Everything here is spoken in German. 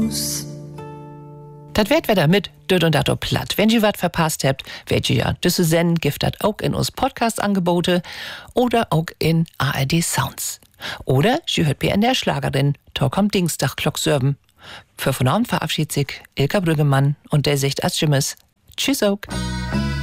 News. Das wird wieder mit Död und Dato platt. Wenn ihr was verpasst habt, werdet ihr ja diese Senden gibt das auch in uns Podcast-Angebote oder auch in ARD Sounds. Oder ihr hört bei der Schlagerin, da kommt Dienstag Glocksörben. Für von Abend verabschiedet sich Ilka Brüggemann und der sagt als Tschüss. Tschüss auch.